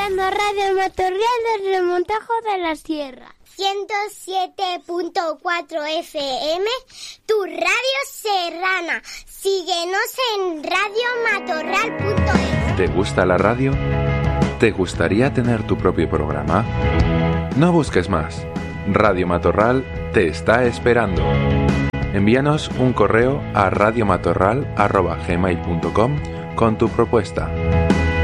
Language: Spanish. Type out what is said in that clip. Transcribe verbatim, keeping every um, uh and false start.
escuchando Radio Matorral del Remontajo de la Sierra. ciento siete punto cuatro F M, tu radio serrana. Síguenos en radio matorral punto es. ¿Te gusta la radio? ¿Te gustaría tener tu propio programa? No busques más. Radio Matorral te está esperando. Envíanos un correo a radiomatorral arroba gmail punto com con tu propuesta.